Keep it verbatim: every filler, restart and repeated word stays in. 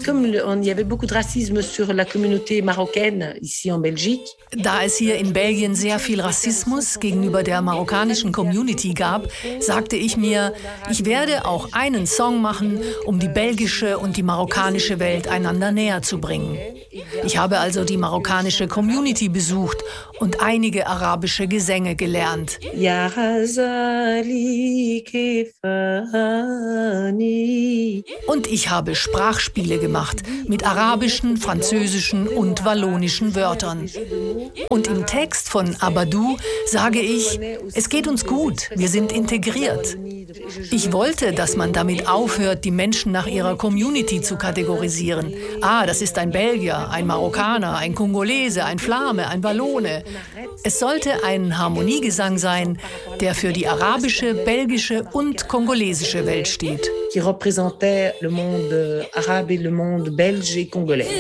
comme le, on, il y avait beaucoup de racisme sur la communauté marocaine ici en Belgique. Da es hier in Belgien sehr viel Rassismus gegenüber der marokkanischen Community gab, sagte ich mir, ich werde auch einen Song machen, um die belgische und die marokkanische Welt einander näher zu bringen. Ich habe also die marokkanische Community besucht und einige arabische Gesänge gelernt. Und ich habe Sprachspiele gemacht mit arabischen, französischen und wallonischen Wörtern. Und im Text von Abadou sage ich, es geht uns gut, wir sind integriert. Ich wollte, dass man damit aufhört, die Menschen nach ihrer Community zu kategorisieren. Ah, das ist ein Belgier, ein Marokkaner, ein Kongolese, ein Flame, ein Wallone. Es sollte ein Harmoniegesang sein, der für die arabische, belgische und kongolesische Welt steht. Qui représentait le monde arabe et le monde belge et congolais.